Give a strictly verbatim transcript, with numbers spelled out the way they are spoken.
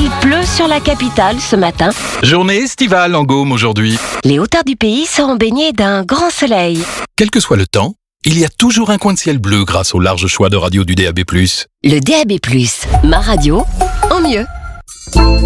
Il pleut sur la capitale ce matin. Journée estivale en Gaume aujourd'hui. Les hauteurs du pays seront baignées d'un grand soleil. Quel que soit le temps, il y a toujours un coin de ciel bleu grâce au large choix de radio du D A B plus. Le D A B plus, ma radio, en mieux.